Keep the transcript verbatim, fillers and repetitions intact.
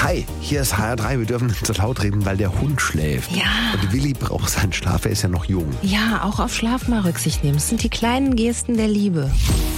Hi, hier ist H R drei. Wir dürfen nicht so laut reden, weil der Hund schläft. Ja. Und Willi braucht seinen Schlaf, er ist ja noch jung. Ja, auch auf Schlaf mal Rücksicht nehmen. Das sind die kleinen Gesten der Liebe.